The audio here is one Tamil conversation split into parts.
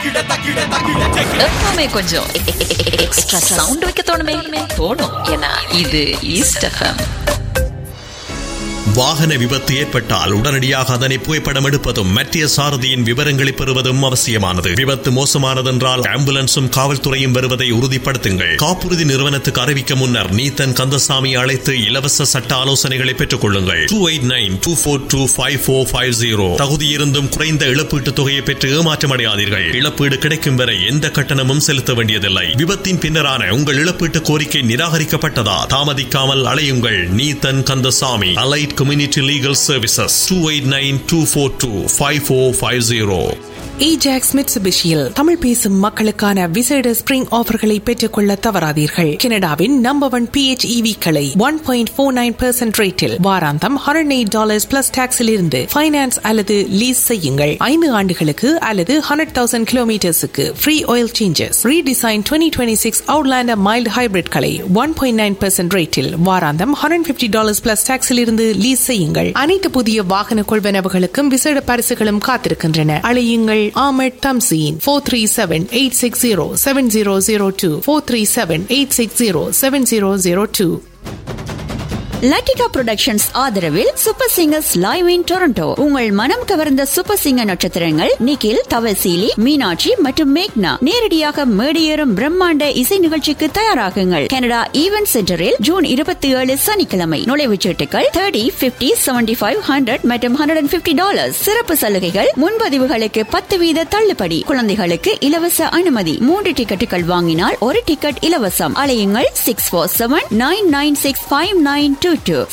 எப்பவுமே கொஞ்சம் எக்ஸ்ட்ரா சவுண்ட் வைக்க தோணுமே தோணும். ஏன்னா இது ஈஸ்ட் எஃப்எம். வாகன விபத்து ஏற்பட்டால் உடனடியாக அதனை புகைப்படம் எடுப்பதும் மற்ற சாரதியின் விவரங்களை பெறுவதும் அவசியமானது. விபத்து மோசமானதென்றால் ஆம்புலன்ஸும் காவல்துறையும் வருவதை உறுதிப்படுத்துங்கள். காப்புறுதி நிறுவனத்துக்கு அறிவிக்க முன்னர் நீத்தன் கந்தசாமி அழைத்து இலவச சட்ட ஆலோசனைகளை பெற்றுக் கொள்ளுங்கள். 2892425450. தகுதியிருந்தும் குறைந்த இழப்பீட்டுத் தொகையை பெற்று ஏமாற்றமடையாதீர்கள். இழப்பீடு கிடைக்கும் வரை எந்த கட்டணமும் செலுத்த வேண்டியதில்லை. விபத்தின் பின்னரான உங்கள் இழப்பீட்டு கோரிக்கை நிராகரிக்கப்பட்டதா? தாமதிக்காமல் அலையுங்கள். Neethan Kandasamy, allied Community Legal Services, 2894225450. Ajax மிட்சுபிஷியில் Tamil பேசும் மக்களுக்கான விசேட ஸ்பிரிங் ஆஃபர்களை பெற்றுக்கொள்ள தவறாதீர்கள். கனடாவின் நம்பர் 1 PHEV களை 1.49% ரேட்டில் வாராந்தம் $108 பிளஸ் டாக்ஸில் இருந்து ஃபைனான்ஸ் அல்லது லீஸ் செய்யுங்கள். 5 ஆண்டுகளுக்கு அல்லது 100,000 கிலோமீட்டர்ஸுக்கு free oil changes. Redesign 2026 Outlander mild hybrid களை 1.9% ரேட்டில் வாராந்தம் $150 பிளஸ் டாக்ஸில் இருந்து லீஸ் செய்யுங்கள். அனைத்து புதிய வாகன கொள்வனவுகளுக்கும் விசேட பரிசுகளும் காத்திருக்கின்றன. அழையுங்கள் Ahmed Tamzeen 437-860-7002 437-860-7002. லட்டிகா புரொடக்ஷன்ஸ் ஆதரவில் super singers live in Toronto. உங்கள் மனம் கவர்ந்த சூப்பர் சிங்கர் நட்சத்திரங்கள் நிகில், தவசீலி, மீனாட்சி மற்றும் மேக்னா நேரடியாக மேடியேறும் பிரம்மாண்ட இசை நிகழ்ச்சிக்கு தயாராகுங்கள். கனடா ஈவென்ட் சென்டரில் ஜூன் 27 சனிக்கிழமை. நுழைவுச் சீட்டுகள் $30, $50, $75, $100 மற்றும் $150. சிறப்பு சலுகைகள்: முன்பதிவுகளுக்கு 10% தள்ளுபடி. குழந்தைகளுக்கு இலவச அனுமதி. 3 டிக்கெட்டுகள் வாங்கினால் 1 டிக்கெட் இலவசம். அலையுங்கள் 647-996-5922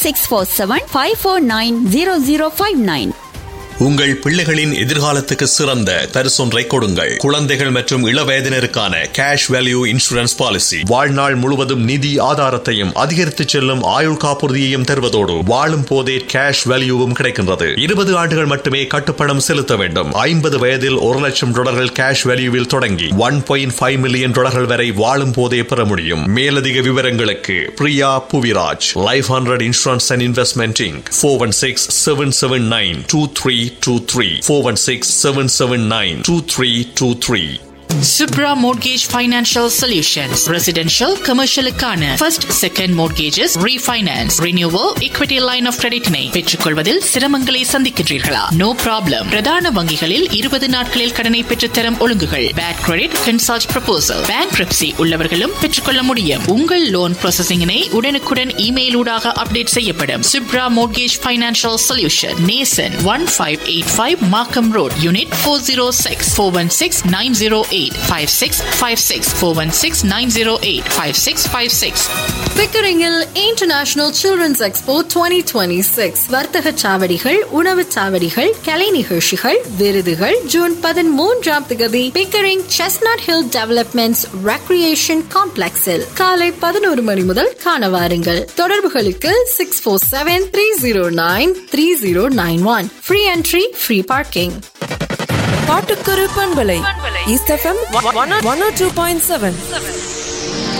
647-549-0059. உங்கள் பிள்ளைகளின் எதிர்காலத்துக்கு சிறந்த பரிசொன்றை கொடுங்கள். குழந்தைகள் மற்றும் இளவயதினருக்கான கேஷ் வேல்யூ இன்சூரன்ஸ் பாலிசி வாழ்நாள் முழுவதும் நிதி ஆதாரத்தையும் அதிகரித்து செல்லும் ஆயுள் காப்புறுதியையும் தருவதோடு வாழும் போதே கேஷ் வேல்யூவும் கிடைக்கின்றது. 20 ஆண்டுகள் மட்டுமே கட்டுப்பணம் செலுத்த வேண்டும். 50 வயதில் $1,00,000 கேஷ் வேல்யூவில் தொடங்கி $1.5 மில்லியன் வரை வாழும் போதே பெற முடியும். மேலதிக விவரங்களுக்கு Priya Puviraj, life 100 insurance and investment Inc. 416-779-2323 416-779-2323. Subra Mortgage Financial Solutions. Residential, commercial-க்கான first, second mortgages, refinance, renewal, equity line of credit-னை பெற்றுக்கொள்வதில் சிரமங்களை சந்திக்கின்றீர்களா? No problem. பிரதான வங்கிகளில் 20 நாட்களில் கடனை பெற்றுத்தரும் ஒழுங்குகள். Bad credit, consult proposal. Bankruptcy உள்ளவர்களும் பெற்றுக்கொள்ள முடியும். உங்கள் லோன் ப்ராசஸிங்கினை உடனுக்குடன் இமெயில் ஊடாக அப்டேட் செய்யப்படும். Subra Mortgage Financial Solution, Nason 1585 Markham Road, Unit 406 416-908 5656 416-908-5656. பிக்கரிங்கில் international children's expo 2026 வர்த்தக சாவடிகள், உணவு சாவடிகள், கலை நிகழ்ச்சிகள், விருதுகள் ஜூன் 13ஆம் தேதி Pickering chestnut hill developments recreation காம்ப்ளெக்ஸில் காலை 11 மணி முதல் காண வாருங்கள். தொடர்புகளுக்கு 647-309-3091. Free entry, free parking. பாட்டுக்கரு பண்பலை ஈஸ்ட் எஃப்எம் 102.7.